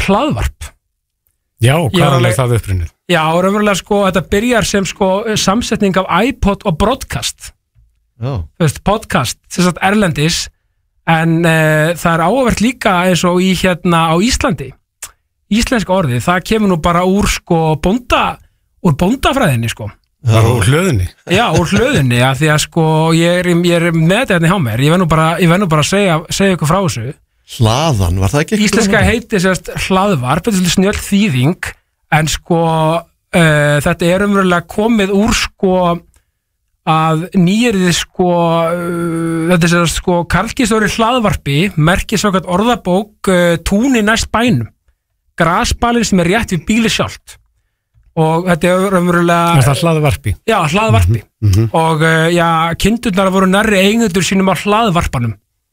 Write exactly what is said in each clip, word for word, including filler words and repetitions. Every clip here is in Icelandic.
hlaðvarp. Já, hvað er það upprunnið? Já, raunverulega sko, þetta byrjar sem sko samsetning af iPod og broadcast. Já. Þú veist, podcast, þess að erlendis, en uh, það er áhugavert líka eins og í hérna á Íslandi. Íslenska orðið, það kemur nú bara úr sko bónda, úr bóndafræðinni sko. Það er úr hlöðunni. Já, úr hlöðunni, af því að sko ég er, ég er með þetta hérna hjá mér, ég verð nú bara, ég verð nú bara að segja, segja ykkur frá þessu. Hlaðan, var það ekki? Íslenska heiti sérst hlaðvarp, þetta er snjöll þýðing, en sko uh, þetta er umverulega komið úr sko að nýjirðið sko, uh, þetta er sérst sko karlkistóri hlaðvarpi, merkir svokallaðs orðabók uh, túni næst bænum, grasbalinn sem er rétt við bíli sjálft. Og þetta er umverulega... Er það hlaðvarpi? Já, hlaðvarpi. Mm -hmm. Og uh, já, kindurnar voru nærri eigendur sínum á hlaðvarpanum.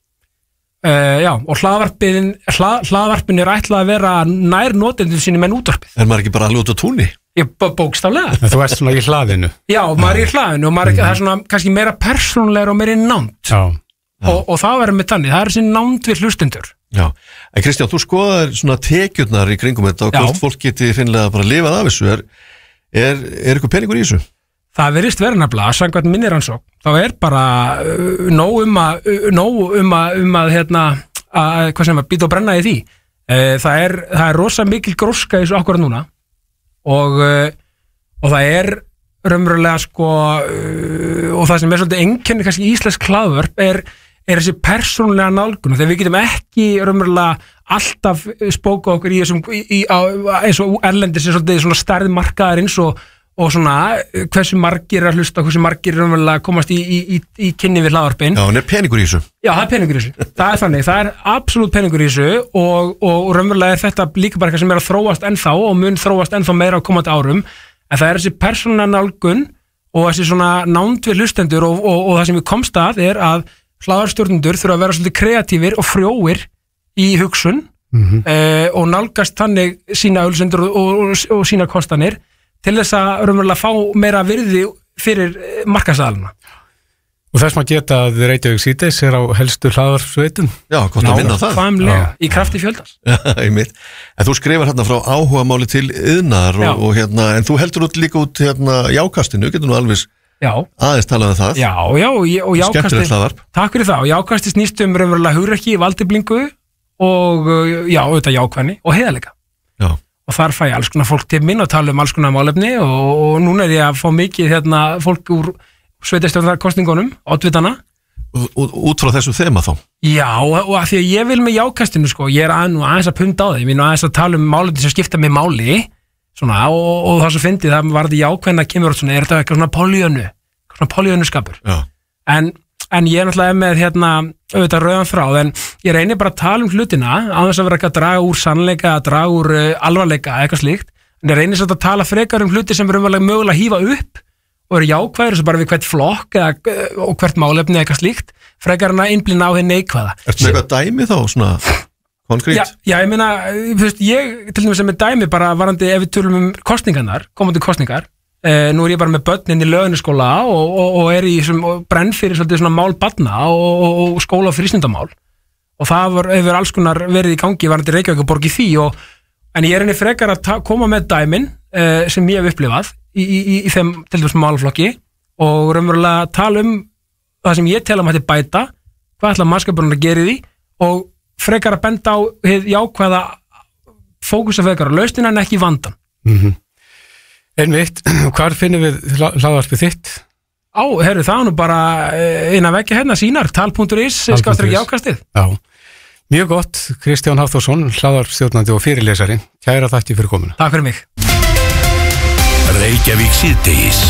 Uh, já, og hlaðvarpin, hla, hlaðvarpin er ætlað að vera nær notendur sínum en útvarpið. Er maður ekki bara alveg út á túnni? Ég, bókstaflega. Þú ert svona í hlaðinu. Já, maður er í hlaðinu og maður, mm -hmm. það er svona kannski meira persónulegur og meira nánd. Já. Og, og það verður með þannig, það er þessi nánd við hlustendur. Já, en Kristján, þú skoðar svona tekjurnar í kringum þetta og hvort fólk geti finnilega bara lifað af þessu. Er, er, er eitthvað peningur í þessu? Það verðist vera nefnilega, samkvæmt minni rannsókn, þá er bara uh, nóg um að, uh, nóg um að, um að, hérna, að, hvað sem að býta og brenna í því. Uh, það, er, það er rosa mikil gróska í þessu akkurat núna og, uh, og það er raunverulega sko, uh, og það sem er svolítið einkenni kannski íslensk hlaðvörp er er þessi persónulega nálgun þegar við getum ekki raunverulega alltaf spóka okkur í þessum í, í, á, eins og erlendis er svolítið svona stærð markaðar eins og, og svona hversu margir er að hlusta hversu margir raunverulega komast í, í, í, í kynni við hlaðvarpin. Já, en er peningur í þessu? Já, það er peningur í þessu. Það er þannig, það er absolutt peningur í þessu og, og, og raunverulega er þetta líka bara eitthvað sem er að þróast ennþá og mun þróast ennþá meira á komandi árum en það er þessi persónulega nálgun og þessi svona nánd við hlustendur og, og, og það sem við komst að er að hlaðvarpsstjórnendur þurfa að vera svolítið kreatífir og frjóir í hugsun mm-hmm. uh, og nálgast þannig sína auglýsendur og, og, og, og sína kostanir til þess að raunverulega fá meira virði fyrir markaðsaðalina. Og þess maður geta að Reykjavík síðdeis er á helstu hlaðvarpsveitum. Já, hvort að vinna það. Nákvæmlega, í krafti fjöldans. Já, einmitt. En þú skrifar hérna frá áhugamáli til iðnaðar og, og hérna, en þú heldur út líka út hérna jákastinu, getur nú alveg Já. aðeins talað um það. Já, já, og jákasti, takk fyrir það, og jákasti snýst um raunverulega hugrekki, valdeflingu og já, auðvitað jákvæðni og heiðarleika. Já. Og þar fæ ég alls konar fólk til minn og tala um alls konar málefni og, og núna er ég að fá mikið hérna fólk úr sveitastjórnarkosningunum, oddvitana. Út frá þessu þema þá? Já, og að því að ég vil með jákastinu sko, ég er að nú aðeins að punda á þeim, ég er nú aðeins að tala um málefni sem skipta mig máli. Svona, og, og það sem fyndi, það var þetta jákvæðna kemur svona, er þetta eitthvað svona políönu svona políönuskapur en, en ég er náttúrulega með hérna auðvitað rauðan þráð, en ég reynir bara að tala um hlutina, á þess að vera ekki að draga úr sannleika, að draga úr uh, alvarleika eitthvað slíkt, en ég reynir svolítið að tala frekar um hluti sem er umverulega mögulega að hífa upp og eru jákvæður, þess að bara við hvert flokk eða, og hvert málefni eitthvað slíkt frekar en að innblina á þeir neikvæða. Ertu með eitthvað dæmi þá, svona konkrét? Já, já, ég meina, þú veist, ég til dæmis sem er dæmi bara varandi ef við tölum um kostningarnar, komandi kostningar, eh, nú er ég bara með börnin í lögniskóla og, og, og er í sem, og brenn fyrir svolítið svona mál barna og, og, og skóla og frístundamál og það var, hefur alls konar verið í gangi varandi Reykjavík og borg í því og, en ég er henni frekar að koma með dæmin eh, sem ég hef upplifað í, í, í, í þeim til dæmis málflokki og raunverulega tala um það sem ég tel að maður bæta, hvað ætla mannskapurinn að gera í því og frekar að benda á hið jákvæða fókusa frekar á lausnina en ekki vandan. Mm-hmm. Einmitt, hvar finnum við hlaðvarpið þitt? Á, herru, það er nú bara eina vekja hérna sínar, tal punktur is, skastur ekki jákastið. Já, mjög gott, Kristján Hafþórsson, hlaðvarpsstjórnandi og fyrirlesari. Kæra þakki fyrir komuna. Takk fyrir mig. Reykjavík síðdegis.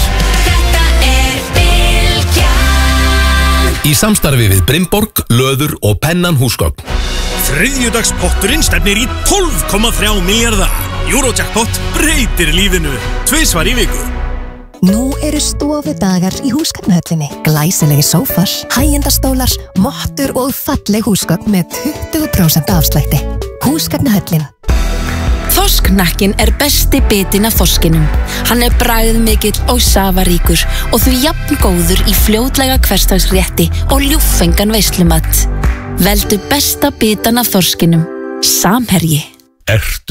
Í samstarfi við Brimborg, Löður og Pennan húsgögn. Þriðjudagspotturinn stefnir í tólf komma þrjá milljarða. Eurojackpot breytir lífinu. Tvisvar í viku. Nú eru stofudagar í húsgagnahöllinni. Glæsilegi sófar, hægjendastólar, mottur og falleg húsgögn með tuttugu prósent afslætti. Húsgagnahöllin. Þorsknakkin er besti bitinn af þorskinum. Hann er bragðmikill og safaríkur og því jafn góður í fljótlega hversdagsrétti og ljúffengan veislumat. Veldu besta bitann af þorskinum. Samherji. Ertu